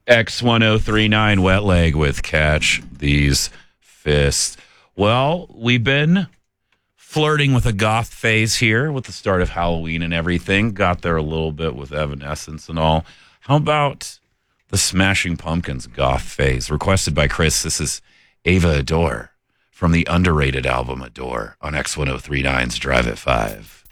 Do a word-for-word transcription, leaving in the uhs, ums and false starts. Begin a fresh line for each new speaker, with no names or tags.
X ten thirty-nine Wet Leg with Catch These Fists. Well, we've been flirting with a goth phase here with the start of Halloween and everything. Got there a little bit with Evanescence and all. How about the Smashing Pumpkins goth phase? Requested by Chris. This is Ava Adore from the underrated album Adore on X ten thirty-nine's Drive at five.